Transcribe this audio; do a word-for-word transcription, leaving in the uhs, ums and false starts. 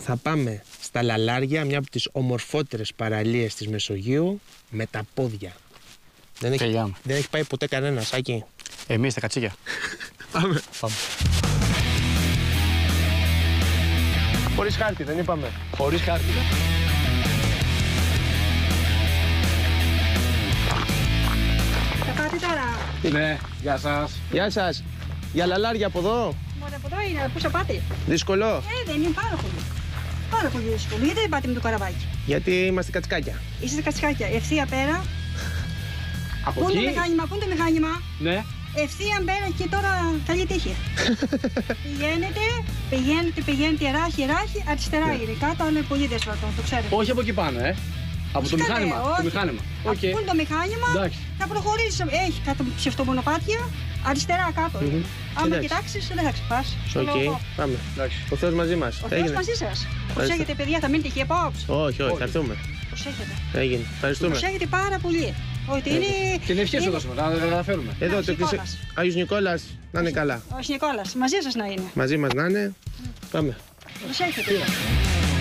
Θα πάμε στα Λαλάρια, μια από τις ομορφότερες παραλίες της Μεσογείου, με τα πόδια. Δεν έχει, δεν έχει πάει ποτέ κανένας, Άκη. Εμείς τα κατσίκια. Πάμε. Πάμε. Χωρίς χάρτη, δεν είπαμε. Χωρίς χάρτη. Θα πάτε τώρα. Ναι, γεια σας. Γεια σας. Για Λαλάρια από εδώ. Μόνο από εδώ είναι, πού θα πάτε. Δύσκολο. Ε, δεν είναι πάρα πολύ. Πάρα πολύ δύσκολο. Γιατί δεν πάτε με το καραβάκι. Γιατί είμαστε κατσικάκια. Είστε κατσικάκια. Ευθεία πέρα. Από Πού είναι εκεί. το μηχάνημα, πού είναι το μηχάνημα. Ναι. Ευθεία πέρα και τώρα καλή τύχη. Πηγαίνετε, πηγαίνετε, πηγαίνετε, ράχι, ράχι, αριστερά Ναι. είναι. Κάτω είναι πολύ δύσκολο, το ξέρετε. Όχι από εκεί πάνω, ε. Από το Σκαλέ, μηχάνημα. Το όχι. μηχάνημα. Από Οκ. πού είναι το μηχάνημα, Εντάξει. θα προχωρήσει. Έχει κάτω ψευτομονοπάτια, αριστερά κάτω. Μμμ. είναι. Άμα Εντάξει. κοιτάξεις, δεν θα ξεπάσει. Οκ, πάμε. Εντάξει. Ο Θεός μαζί μας. Ο Θεός μαζί σας. Προσέχετε, παιδιά, θα μείνετε εκεί απόψε. Όχι, όχι, θα έρθουμε. Προσέχετε. Έγινε. Ευχαριστούμε. Προσέχετε πάρα πολύ. Ότι είναι. Την ευχή σου είναι- δώσουμε, να τα καταφέρουμε. Εδώ Να, το κλείσε. Νικόλας. Άγιος Νικόλας, να είναι καλά. Ο Νικόλας, μαζί σας να είναι. Μαζί μας να είναι. Πάμε. Προσέχετε.